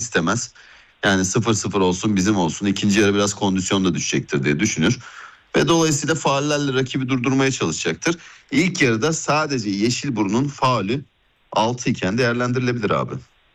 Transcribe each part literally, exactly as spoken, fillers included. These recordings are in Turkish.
istemez. Yani sıfır sıfır olsun bizim olsun. İkinci yarı biraz kondisyon da düşecektir diye düşünür. Ve dolayısıyla faullerle rakibi durdurmaya çalışacaktır. İlk yarıda sadece Yeşilburun'un faulü altı iken değerlendirilebilir abi.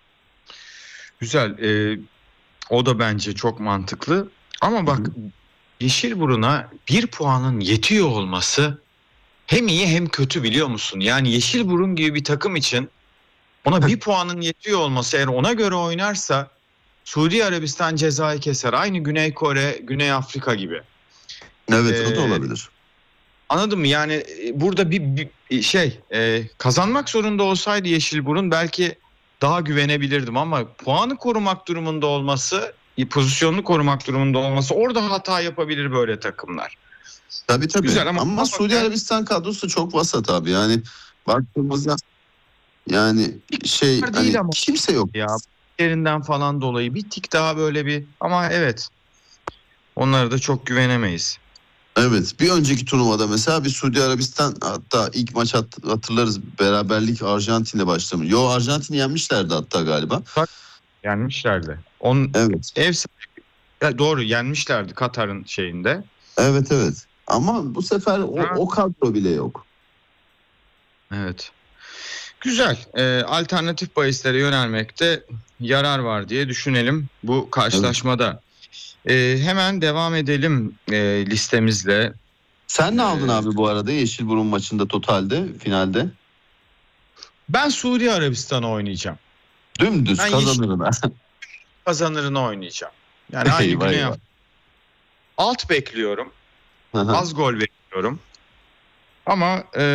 Güzel. Ee, o da bence çok mantıklı. Ama bak, Yeşilburun'a bir puanın yetiyor olması hem iyi hem kötü, biliyor musun? Yani Yeşilburun gibi bir takım için ona bir puanın yetiyor olması, eğer ona göre oynarsa Suudi Arabistan cezayı keser. Aynı Güney Kore, Güney Afrika gibi. Evet, Ee, o da olabilir. Anladın mı? Yani e, burada bir, bir şey e, kazanmak zorunda olsaydı Yeşilburun belki daha güvenebilirdim, ama puanı korumak durumunda olması, e, pozisyonunu korumak durumunda olması, orada hata yapabilir böyle takımlar. Tabii tabii. Güzel ama, ama Suudi Arabistan kadrosu çok vasat abi. Yani baktığımızda yani şey değil hani ama kimse yok. ya, yerinden falan dolayı bir tık daha böyle bir, ama evet, onlara da çok güvenemeyiz. Evet, bir önceki turnuvada mesela bir Suudi Arabistan, hatta ilk maç hat- hatırlarız, beraberlik Arjantin'le başlamış. Yo, Arjantin'i yenmişlerdi hatta galiba. Yenmişlerdi. On Evet. ev sahibi- doğru, yenmişlerdi Katar'ın şeyinde. Evet evet. Ama bu sefer o, Ha. o kadro bile yok. Evet. Güzel. Ee, alternatif bahislere yönelmekte yarar var diye düşünelim bu karşılaşmada. Ee, hemen devam edelim e, listemizle. Sen ne Ee, aldın abi bu arada Yeşilburun maçında totalde, finalde? Ben Suudi Arabistan'ı oynayacağım. Dümdüz Ben kazanırına. kazanırını oynayacağım. Yani aynı Eyvah Güney eyvah. Afrika. Alt bekliyorum. Hı hı. Az gol bekliyorum. Ama e,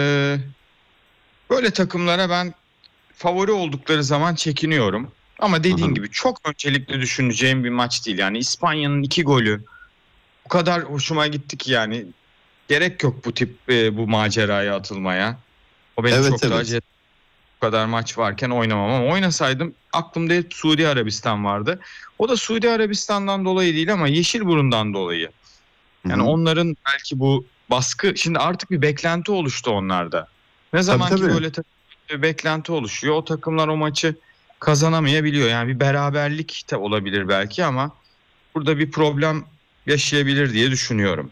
böyle takımlara ben favori oldukları zaman çekiniyorum. Ama dediğin Hı hı. gibi çok öncelikli düşüneceğim bir maç değil. Yani İspanya'nın iki golü o kadar hoşuma gitti ki, yani gerek yok bu tip e, bu maceraya atılmaya. O beni Evet çok daha evet. cet- bu kadar maç varken oynamam, ama oynasaydım aklımda hep Suudi Arabistan vardı. O da Suudi Arabistan'dan dolayı değil ama Yeşilburun'dan dolayı. Hı Yani hı. onların belki bu baskı, şimdi artık bir beklenti oluştu onlarda. Ne Tabii zaman ki tabii. böyle takım, bir beklenti oluşuyor, o takımlar o maçı kazanamayabiliyor. Yani bir beraberlik de olabilir belki, ama burada bir problem yaşayabilir diye düşünüyorum.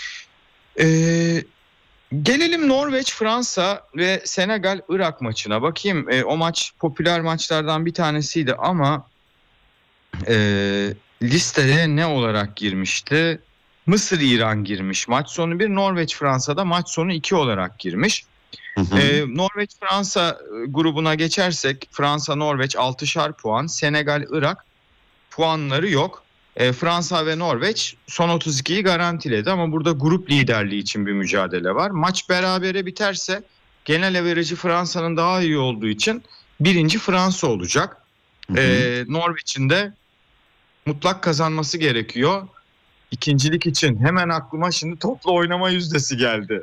Ee, Gelelim Norveç, Fransa ve Senegal, Irak maçına. Bakayım, e, o maç popüler maçlardan bir tanesiydi ama e, listeye ne olarak girmişti? Mısır İran girmiş. Maç sonu bir, Norveç Fransa'da maç sonu iki olarak girmiş. Hı hı. E, Norveç Fransa e, grubuna geçersek, Fransa Norveç altışar puan, Senegal Irak puanları yok. E, Fransa ve Norveç son otuz ikiyi garantiledi, ama burada grup liderliği için bir mücadele var. Maç berabere biterse genel averajı Fransa'nın daha iyi olduğu için birinci Fransa olacak. Hı E, hı. Norveç'in de mutlak kazanması gerekiyor. İkincilik için hemen aklıma şimdi toplu oynama yüzdesi geldi.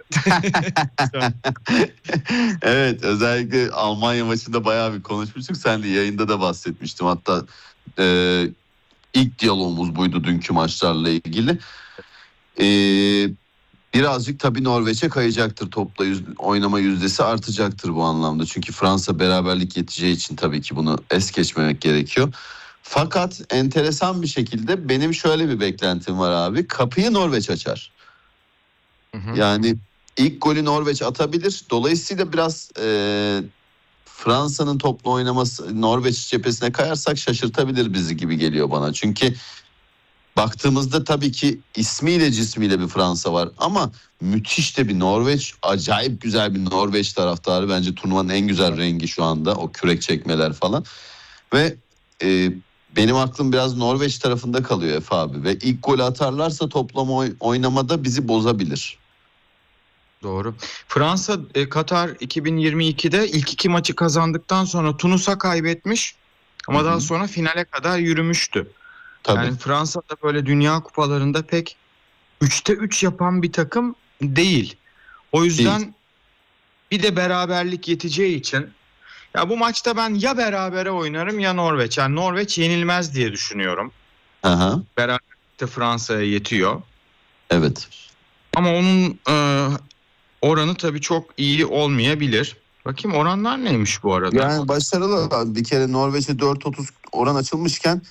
Evet, özellikle Almanya maçında bayağı bir konuşmuştuk. Sen de yayında da bahsetmiştim. Hatta e, ilk diyalogumuz buydu dünkü maçlarla ilgili. E, birazcık tabii Norveç'e kayacaktır, topla yüz, oynama yüzdesi artacaktır bu anlamda. Çünkü Fransa beraberlik yeteceği için tabii ki bunu es geçmemek gerekiyor. Fakat enteresan bir şekilde benim şöyle bir beklentim var abi. Kapıyı Norveç açar. Hı hı. Yani ilk golü Norveç atabilir. Dolayısıyla biraz e, Fransa'nın toplu oynaması Norveç cephesine kayarsak şaşırtabilir bizi gibi geliyor bana. Çünkü baktığımızda tabii ki ismiyle cismiyle bir Fransa var ama müthiş de bir Norveç, acayip güzel bir Norveç taraftarı. Bence turnuvanın en güzel rengi şu anda, o kürek çekmeler falan. Ve e, benim aklım biraz Norveç tarafında kalıyor Efe abi. Ve ilk golü atarlarsa toplama oy- oynamada bizi bozabilir. Doğru. Fransa e, Katar iki bin yirmi ikide ilk iki maçı kazandıktan sonra Tunus'a kaybetmiş, ama Hı daha hı. sonra finale kadar yürümüştü. Tabii. Yani Fransa da böyle dünya kupalarında pek üçte üç yapan bir takım değil. O Değil. yüzden bir de beraberlik yeteceği için, ya bu maçta ben ya berabere oynarım ya Norveç. Yani Norveç yenilmez diye düşünüyorum. Aha. Beraberlik de Fransa'ya yetiyor. Evet. Ama onun e, oranı tabii çok iyi olmayabilir. Bakayım oranlar neymiş bu arada? Yani başarılı. Bir kere Norveç'e dört otuz oran açılmışken